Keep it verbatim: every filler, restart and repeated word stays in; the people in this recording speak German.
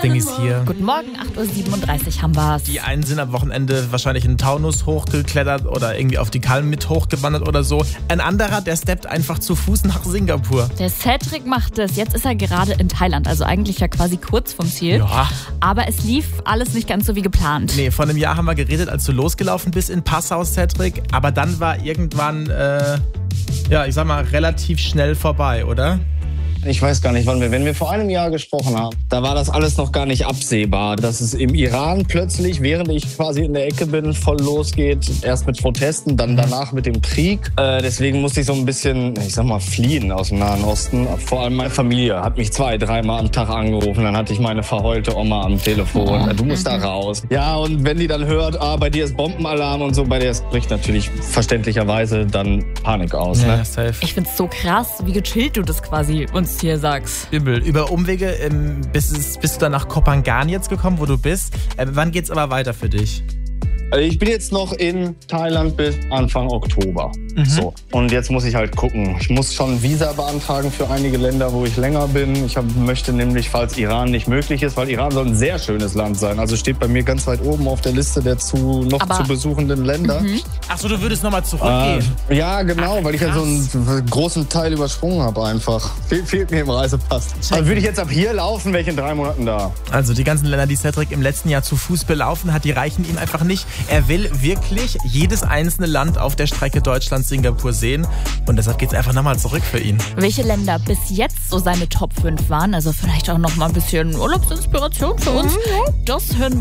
Singis hier. Guten Morgen, acht Uhr siebenunddreißig haben wir's. Die einen sind am Wochenende wahrscheinlich in den Taunus hochgeklettert oder irgendwie auf die Kalm mit hochgewandert oder so. Ein anderer, der steppt einfach zu Fuß nach Singapur. Der Cedric macht es. Jetzt ist er gerade in Thailand, also eigentlich ja quasi kurz vom Ziel. Ja. Aber es lief alles nicht ganz so wie geplant. Nee, vor einem Jahr haben wir geredet, als du losgelaufen bist in Passau, Cedric. Aber dann war irgendwann, äh, ja, ich sag mal, relativ schnell vorbei, oder? Ich weiß gar nicht, wann wir, wenn wir vor einem Jahr gesprochen haben, da war das alles noch gar nicht absehbar, dass es im Iran plötzlich, während ich quasi in der Ecke bin, voll losgeht. Erst mit Protesten, dann danach mit dem Krieg. Äh, deswegen musste ich so ein bisschen, ich sag mal, fliehen aus dem Nahen Osten. Vor allem meine Familie hat mich zwei, dreimal am Tag angerufen. Dann hatte ich meine verheulte Oma am Telefon. Du musst da raus. Ja, und wenn die dann hört, ah, bei dir ist Bombenalarm und so, bei der bricht natürlich verständlicherweise dann Panik aus. Ja, Ne? safe. Ich find's so krass, wie gechillt du das quasi uns hier sagst. Übel. Über Umwege ähm, bist, bist du dann nach Kopangan jetzt gekommen, wo du bist. Äh, wann geht's aber weiter für dich? Also ich bin jetzt noch in Thailand bis Anfang Oktober. Mhm. So. Und jetzt muss ich halt gucken. Ich muss schon Visa beantragen für einige Länder, wo ich länger bin. Ich hab, möchte nämlich, falls Iran nicht möglich ist, weil Iran soll ein sehr schönes Land sein. Also steht bei mir ganz weit oben auf der Liste der zu, noch Aber, zu besuchenden Länder. Mhm. Achso, du würdest nochmal zurückgehen. Äh, ja, genau, Ach, weil ich ja so einen großen Teil übersprungen habe einfach. Fe fehlt mir im Reisepass. Also würde ich jetzt ab hier laufen, wäre ich in drei Monaten da. Also die ganzen Länder, die Cedric im letzten Jahr zu Fuß belaufen hat, die reichen ihm einfach nicht. Er will wirklich jedes einzelne Land auf der Strecke Deutschland-Singapur sehen. Und deshalb geht's einfach nochmal zurück für ihn. Welche Länder bis jetzt so seine Top fünf waren, also vielleicht auch noch mal ein bisschen Urlaubsinspiration für uns, das hören wir